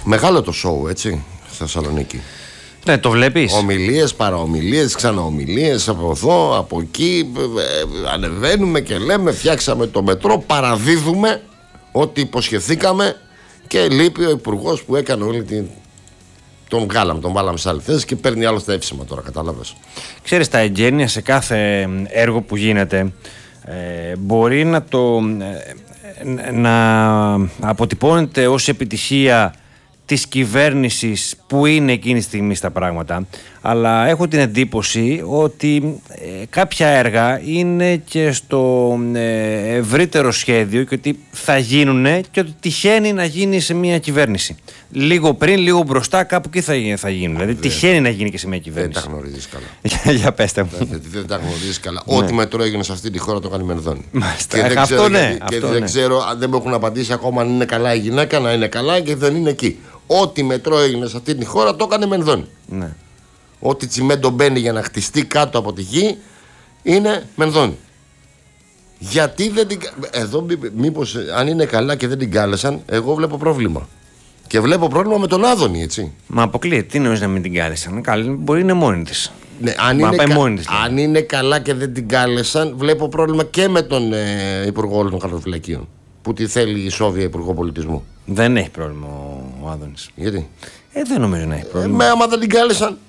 Μεγάλο το show, έτσι, στη Θεσσαλονίκη. Ναι, το βλέπεις. Ομιλίες, παραομιλίες, ξαναομιλίες από εδώ, από εκεί. Ανεβαίνουμε και λέμε φτιάξαμε το μετρό, παραδίδουμε ό,τι υποσχεθήκαμε και λείπει ο υπουργός που έκανε όλη την... Τον βάλαμε σε άλλη θέση και παίρνει άλλο στα εύσημα τώρα, κατάλαβες. Ξέρεις, τα εγγένεια σε κάθε έργο που γίνεται μπορεί να αποτυπώνεται ως επιτυχία της κυβέρνησης που είναι εκείνη τη στιγμή στα πράγματα, αλλά έχω την εντύπωση ότι κάποια έργα είναι και στο ευρύτερο σχέδιο και ότι θα γίνουν και ότι τυχαίνει να γίνει σε μια κυβέρνηση. Λίγο πριν, λίγο μπροστά, κάπου εκεί θα γίνουν. Δηλαδή τυχαίνει να γίνει και σε μια κυβέρνηση. Δεν τα γνωρίζεις καλά. Για πέστε μου. Δεν τα γνωρίζεις καλά. Ό,τι μετρό έγινε σε αυτή τη χώρα το κάνει Μενδώνη. Και δεν ξέρω, δεν μου έχουν απαντήσει ακόμα αν είναι καλά η γυναίκα, να είναι καλά και δεν είναι εκεί. Ό,τι μετρό έγινε σε αυτή τη χώρα το έκανε Μενδώνη. Ναι. Ό,τι τσιμέντο μπαίνει για να χτιστεί κάτω από τη γη είναι Μενδώνη. Γιατί δεν την... Εδώ μήπως αν είναι καλά και δεν την κάλεσαν, εγώ βλέπω πρόβλημα. Και βλέπω πρόβλημα με τον Άδωνη, έτσι. Μα αποκλείεται, τι εννοείς να μην την κάλεσαν? Μπορεί να είναι μόνη της. Ναι, αν είναι καλά και δεν την κάλεσαν, βλέπω πρόβλημα και με τον Υπουργό όλων των Χαρτοφυλακίων. Που τη θέλει η Σόβια Υπουργό Πολιτισμού. Δεν έχει πρόβλημα ο Άδωνης. Γιατί? Δεν νομίζω να έχει πρόβλημα. Άμα δεν την κάλεσαν.